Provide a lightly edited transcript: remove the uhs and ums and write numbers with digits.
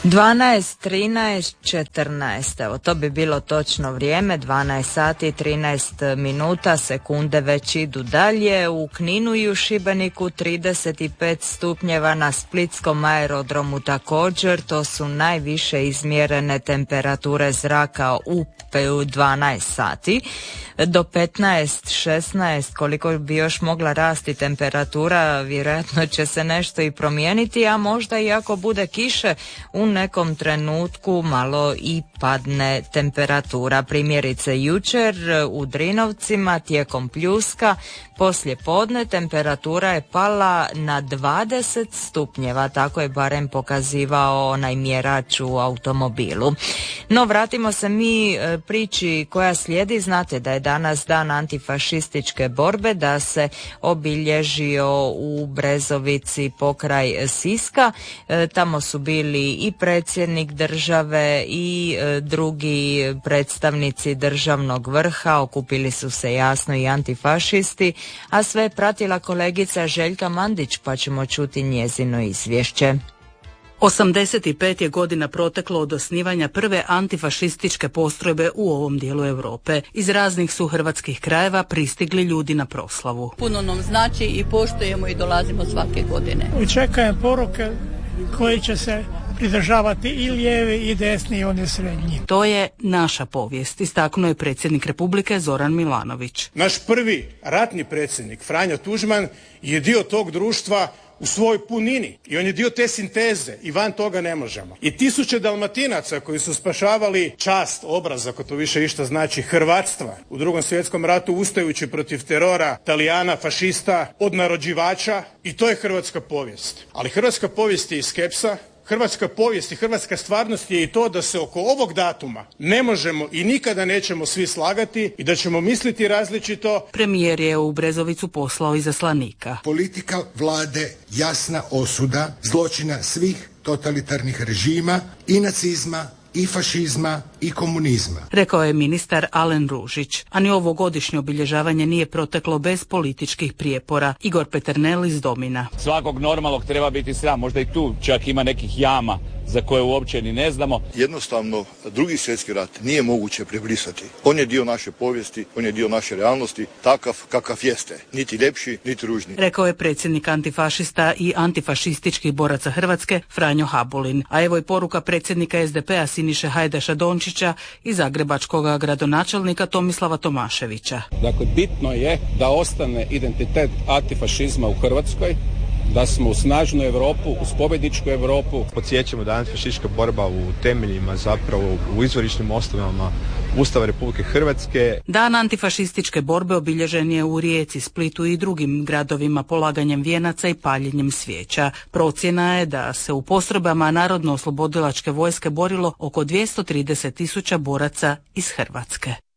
12, 13, 14, evo to bi bilo točno vrijeme, 12 sati, 13 minuta, sekunde već idu dalje. U Kninu i u Šibeniku 35 stupnjeva, na Splitskom aerodromu također, to su najviše izmjerene temperature zraka u 12 sati. Do 15, 16, koliko bi još mogla rasti temperatura, vjerojatno će se nešto i promijeniti, a možda i ako bude kiše u nekom trenutku malo i padne temperatura. Primjerice jučer u Drinovcima tijekom pljuska poslije podne temperatura je pala na 20 stupnjeva, tako je barem pokazivao onaj mjerač u automobilu. No vratimo se mi priči koja slijedi. Znate da je danas dan antifašističke borbe, da se obilježio u Brezovici pokraj Siska. Tamo su bili i predsjednik države i drugi predstavnici državnog vrha, okupili su se jasno i antifašisti, a sve je pratila kolegica Željka Mandić, pa ćemo čuti njezino izvješće. 85 je godina proteklo od osnivanja prve antifašističke postrojbe u ovom dijelu Europe. Iz raznih su hrvatskih krajeva pristigli ljudi na proslavu. Puno nam znači i poštujemo i dolazimo svake godine. Očekujem poruke koje će se pridržavati i lijevi i desni i oni srednji. To je naša povijest, istaknuo je predsjednik Republike Zoran Milanović. Naš prvi ratni predsjednik Franjo Tuđman je dio tog društva u svojoj punini i on je dio te sinteze i van toga ne možemo. I tisuće Dalmatinaca koji su spašavali čast, obraz, ako to više išta znači, hrvatstva u Drugom svjetskom ratu ustajući protiv terora Talijana, fašista, odnarođivača, i to je hrvatska povijest. Ali hrvatska povijest je i skepsa. Hrvatska povijest i hrvatska stvarnost je i to da se oko ovog datuma ne možemo i nikada nećemo svi slagati i da ćemo misliti različito. Premijer je u Brezovicu poslao izaslanika. Politika vlade, jasna osuda zločina svih totalitarnih režima i nacizma i fašizma i komunizma, rekao je ministar Alen Ružić. A ni ovo godišnje obilježavanje nije proteklo bez političkih prijepora. Igor Peternel iz Domina. Svakog normalnog treba biti sram, možda i tu čak ima nekih jama za koje uopće ni ne znamo. Jednostavno, Drugi svjetski rat nije moguće prebrisati. On je dio naše povijesti, on je dio naše realnosti, takav kakav jeste. Niti ljepši, niti ružni. Rekao je predsjednik antifašista i antifašističkih boraca Hrvatske Franjo Habulin. A evo i poruka predsjednika SDP-a Siniše Hajdaša Dončića i zagrebačkog gradonačelnika Tomislava Tomaševića. Dakle, bitno je da ostane identitet antifašizma u Hrvatskoj, da smo u snažnu Europu, uz pobjedničku Europu. Podsjećamo da je antifašistička borba u temeljima, zapravo u izvorišnim osnovama Ustava Republike Hrvatske. Dan antifašističke borbe obilježen je u Rijeci, Splitu i drugim gradovima polaganjem vijenaca i paljenjem svijeća. Procjena je da se u postrojbama Narodno-oslobodilačke vojske borilo oko 230.000 boraca iz Hrvatske.